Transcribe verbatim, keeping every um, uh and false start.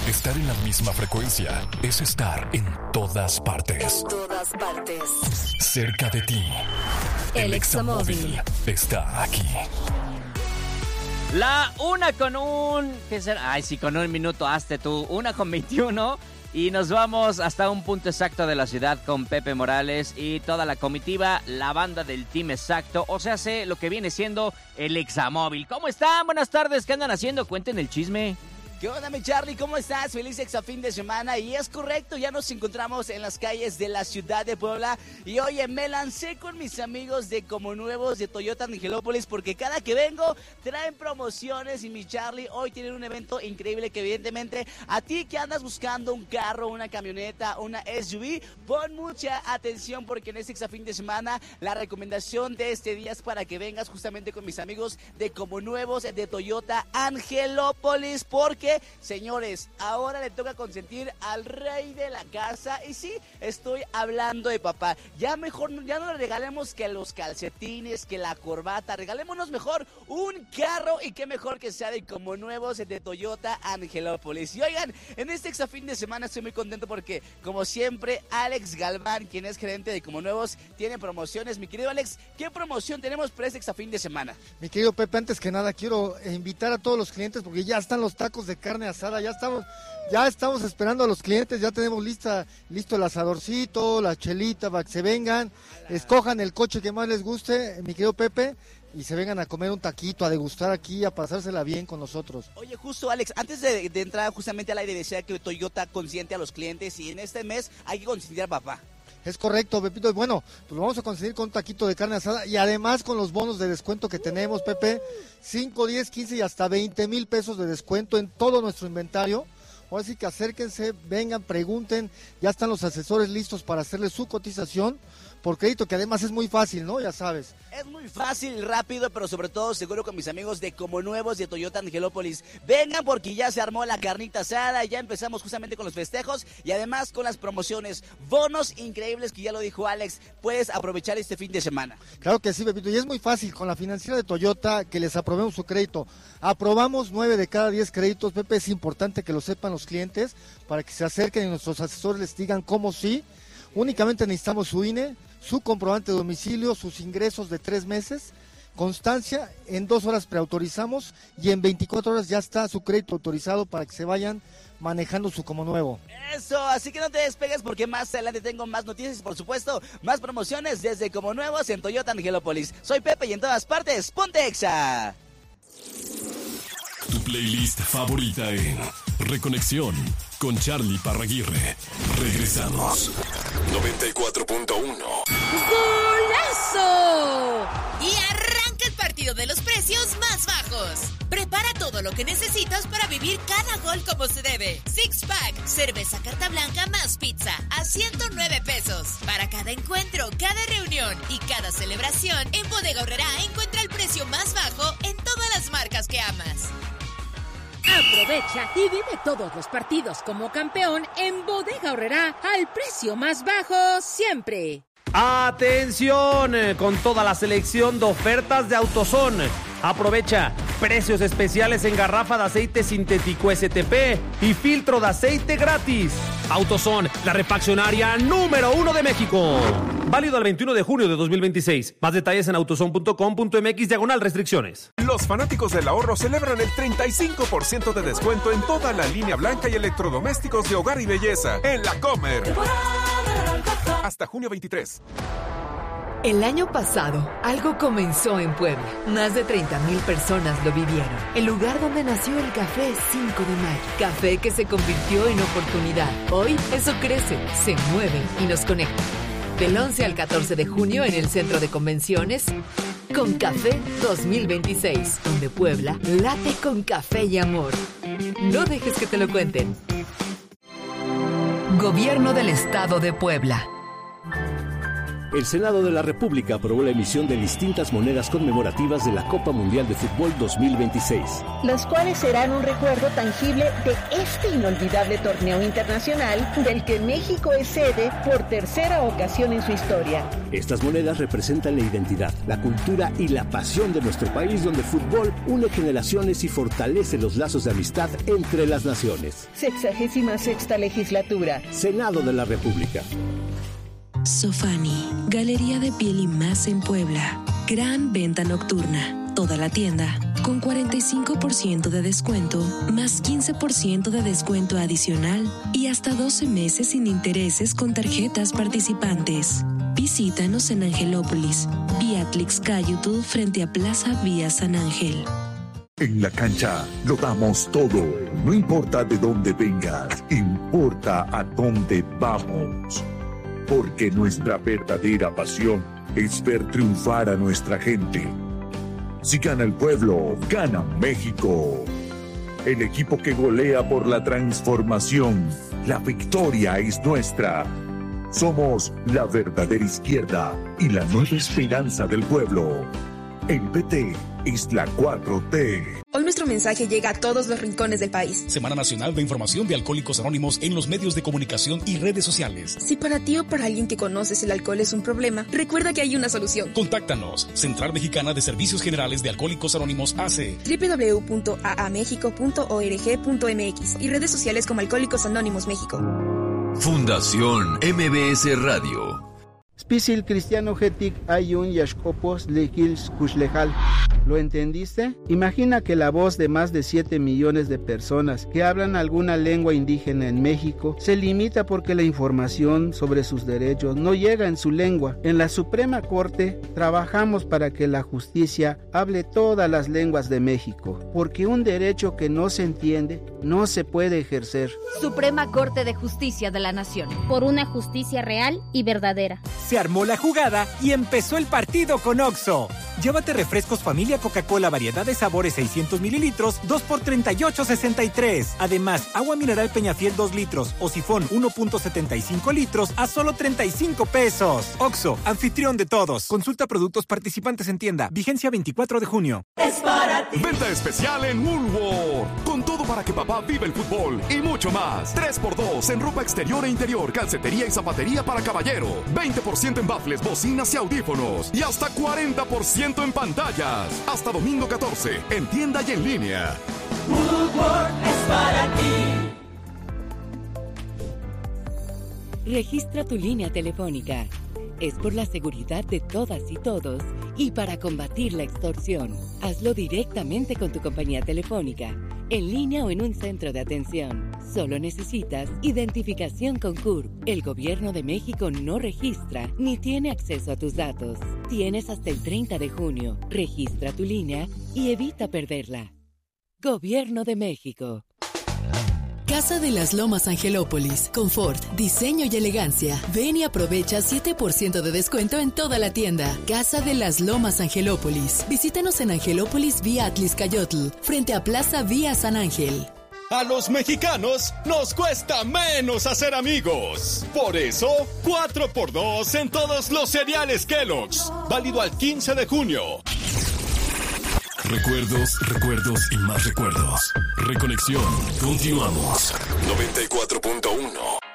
Estar en la misma frecuencia es estar en todas partes. En todas partes. Cerca de ti. El Examóvil está aquí. La una con un... ¿Qué será? Ay, sí, con un minuto, hazte tú. Una con veintiuno. Y nos vamos hasta un punto exacto de la ciudad con Pepe Morales y toda la comitiva, la banda del Team Exacto. O sea, sé lo que viene siendo el Examóvil. ¿Cómo están? Buenas tardes. ¿Qué andan haciendo? Cuenten el chisme. ¿Qué onda, mi Charlie? ¿Cómo estás? Feliz exafín de semana. Y es correcto, ya nos encontramos en las calles de la ciudad de Puebla. Y oye, me lancé con mis amigos de Como Nuevos de Toyota Angelópolis, porque cada que vengo traen promociones. Y mi Charlie, hoy tienen un evento increíble que evidentemente a ti que andas buscando un carro, una camioneta, una S U V, pon mucha atención, porque en este exafín de semana la recomendación de este día es para que vengas justamente con mis amigos de Como Nuevos de Toyota Angelópolis, porque señores, ahora le toca consentir al rey de la casa. Y sí, estoy hablando de papá. Ya mejor, ya no le regalemos que los calcetines, que la corbata. Regalémonos mejor un carro, y qué mejor que sea de Como Nuevos de Toyota Angelópolis. Y oigan, en este exafín de semana estoy muy contento porque, como siempre, Alex Galván, quien es gerente de Como Nuevos, tiene promociones. Mi querido Alex, ¿qué promoción tenemos para este exafín de semana? Mi querido Pepe, antes que nada quiero invitar a todos los clientes, porque ya están los tacos de carne asada, ya estamos, ya estamos esperando a los clientes, ya tenemos lista, listo el asadorcito, la chelita para que se vengan, escojan el coche que más les guste, mi querido Pepe, y se vengan a comer un taquito, a degustar aquí, a pasársela bien con nosotros. Oye, justo Alex, antes de, de entrar justamente al aire, decía que Toyota consiente a los clientes, y en este mes hay que consentir a papá. Es correcto, Pepito. Bueno, pues lo vamos a conseguir con un taquito de carne asada y además con los bonos de descuento que tenemos, Pepe. cinco, diez, quince y hasta veinte mil pesos de descuento en todo nuestro inventario. Ahora sí que acérquense, vengan, pregunten. Ya están los asesores listos para hacerles su cotización por crédito, que además es muy fácil, ¿no? Ya sabes. Es muy fácil, rápido, pero sobre todo seguro con mis amigos de Como Nuevos de Toyota Angelópolis. Vengan, porque ya se armó la carnita asada, ya empezamos justamente con los festejos y además con las promociones. Bonos increíbles que ya lo dijo Alex, puedes aprovechar este fin de semana. Claro que sí, Pepito, y es muy fácil con la financiera de Toyota que les aprobemos su crédito. Aprobamos nueve de cada diez créditos, Pepe, es importante que lo sepan los clientes para que se acerquen y nuestros asesores les digan cómo sí. Únicamente necesitamos su I N E, su comprobante de domicilio, sus ingresos de tres meses, constancia, en dos horas preautorizamos y en veinticuatro horas ya está su crédito autorizado para que se vayan manejando su Como Nuevo. Eso, así que no te despegues, porque más adelante tengo más noticias y por supuesto más promociones desde Como Nuevos en Toyota Angelópolis. Soy Pepe y en todas partes, ponte Exa. Tu playlist favorita en Reconexión con Charlie Parraguirre. Regresamos. noventa y cuatro punto uno. ¡Golazo! Y arranca el partido de los precios más bajos. Prepara todo lo que necesitas para vivir cada gol como se debe. Six Pack, cerveza carta blanca más pizza a ciento nueve pesos. Para cada encuentro, cada reunión y cada celebración, en Bodega Aurrerá encuentra el precio más bajo en todas las marcas que amas. Aprovecha y vive todos los partidos como campeón en Bodega Aurrerá al precio más bajo siempre. ¡Atención! Con toda la selección de ofertas de AutoZone. Aprovecha precios especiales en garrafa de aceite sintético S T P y filtro de aceite gratis. AutoZone, la refaccionaria número uno de México. Válido al veintiuno de junio de dos mil veintiséis. Más detalles en autozone punto com punto m x diagonal restricciones. Los fanáticos del ahorro celebran el treinta y cinco por ciento de descuento en toda la línea blanca y electrodomésticos de hogar y belleza en La Comer. Hasta junio veintitrés. El año pasado, algo comenzó en Puebla. Más de treinta mil personas lo vivieron. El lugar donde nació el café cinco de mayo. Café que se convirtió en oportunidad. Hoy, eso crece, se mueve y nos conecta. Del once al catorce de junio en el Centro de Convenciones, Con Café dos mil veintiséis, donde Puebla late con café y amor. No dejes que te lo cuenten. Gobierno del Estado de Puebla. El Senado de la República aprobó la emisión de distintas monedas conmemorativas de la Copa Mundial de Fútbol dos mil veintiséis. Las cuales serán un recuerdo tangible de este inolvidable torneo internacional del que México es sede por tercera ocasión en su historia. Estas monedas representan la identidad, la cultura y la pasión de nuestro país, donde el fútbol une generaciones y fortalece los lazos de amistad entre las naciones. Sexagésima sexta legislatura. Senado de la República. Sofani, Galería de Piel y Más en Puebla. Gran venta nocturna. Toda la tienda con cuarenta y cinco por ciento de descuento, más quince por ciento de descuento adicional y hasta doce meses sin intereses con tarjetas participantes. Visítanos en Angelópolis, vía Tlixcayutl, frente a Plaza Vía San Ángel. En la cancha lo damos todo. No importa de dónde vengas, importa a dónde vamos. Porque nuestra verdadera pasión es ver triunfar a nuestra gente. Si gana el pueblo, gana México. El equipo que golea por la transformación. La victoria es nuestra. Somos la verdadera izquierda y la nueva esperanza del pueblo. El P T es la cuatro T. Hoy nuestro mensaje llega a todos los rincones del país. Semana Nacional de Información de Alcohólicos Anónimos en los medios de comunicación y redes sociales. Si para ti o para alguien que conoces el alcohol es un problema, recuerda que hay una solución. Contáctanos. Central Mexicana de Servicios Generales de Alcohólicos Anónimos A C. doble u doble u doble u punto a a mexico punto org punto m x y redes sociales como Alcohólicos Anónimos México. Fundación M B S Radio. Spisil cristiano getik ayun yashkopos lehils kushlejal. ¿Lo entendiste? Imagina que la voz de más de siete millones de personas que hablan alguna lengua indígena en México se limita porque la información sobre sus derechos no llega en su lengua. En la Suprema Corte trabajamos para que la justicia hable todas las lenguas de México, porque un derecho que no se entiende no se puede ejercer. Suprema Corte de Justicia de la Nación. Por una justicia real y verdadera. Se armó la jugada y empezó el partido con Oxxo. Llévate refrescos familia Coca-Cola variedad de sabores seiscientos mililitros, dos por treinta y ocho sesenta y tres. Además, agua mineral Peñafiel dos litros o sifón uno punto setenta y cinco litros a solo treinta y cinco pesos. Oxxo, anfitrión de todos. Consulta productos participantes en tienda. Vigencia veinticuatro de junio. Es para ti. Venta especial en Woolworth. Con todo para que papá viva el fútbol y mucho más. tres por dos en ropa exterior e interior, calcetería y zapatería para caballero. veinte por ciento en baffles, bocinas y audífonos. Y hasta cuarenta por ciento en pantallas. Hasta domingo catorce, en tienda y en línea. Woolworth es para ti. Registra tu línea telefónica. Es por la seguridad de todas y todos y para combatir la extorsión. Hazlo directamente con tu compañía telefónica, en línea o en un centro de atención. Solo necesitas identificación con C U R P. El Gobierno de México no registra ni tiene acceso a tus datos. Tienes hasta el treinta de junio. Registra tu línea y evita perderla. Gobierno de México. Casa de las Lomas Angelópolis. Confort, diseño y elegancia. Ven y aprovecha siete por ciento de descuento en toda la tienda. Casa de las Lomas Angelópolis. Visítanos en Angelópolis vía Tlixcayotl, frente a Plaza Vía San Ángel. A los mexicanos nos cuesta menos hacer amigos. Por eso, cuatro por dos en todos los cereales Kellogg's. Válido al quince de junio. Recuerdos, recuerdos y más recuerdos. Reconexión. Continuamos. noventa y cuatro punto uno.